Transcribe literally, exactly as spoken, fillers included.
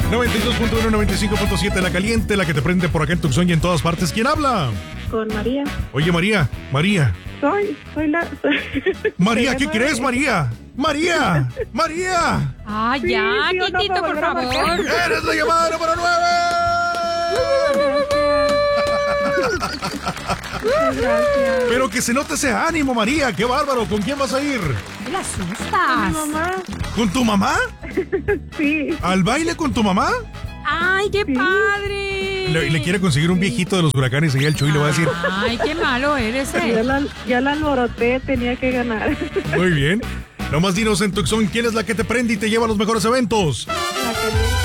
noventa y dos punto uno, noventa y cinco punto siete, La Caliente, la que te prende por acá en Tucson y en todas partes. ¿Quién habla? Con María. Oye, María, María. Soy, soy la... Soy, María, soy ¿qué la crees, nueve. María? María, María. Ah, Sí, ya, sí, o no, Quitito, para por volver a favor. marcar. ¡Eres la llamada número nueve! Muchas gracias. Pero que se note ese ánimo, María. ¡Qué bárbaro! ¿Con quién vas a ir? ¿Qué la Mi asustas? mamá. ¿Con tu mamá? Sí. ¿Al baile con tu mamá? ¡Ay, qué Sí. padre! Le, le quiere conseguir un viejito de los huracanes y el Chuy le va a decir, Ay, qué malo eres, Ya eh. la, ya la alboroté, tenía que ganar. muy bien. Nomás dinos en Tucson, ¿quién es la que te prende y te lleva a los mejores eventos? La que